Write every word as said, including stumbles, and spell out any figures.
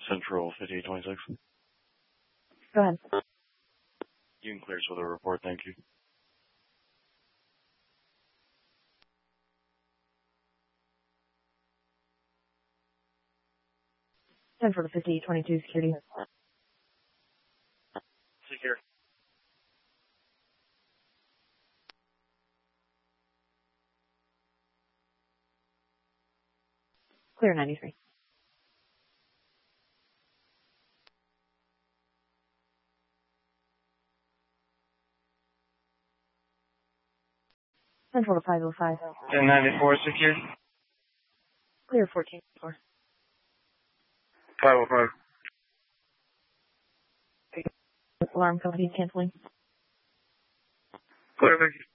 Central fifty-eight twenty-six. Go ahead. You can clear us with a report, thank you. Central to fifty-eight twenty-two security. Secure. Clear ninety-three. Central to five oh five. ten ninety-four secured. Clear fourteen four. five oh five. Alarm company canceling. Clear, thank you.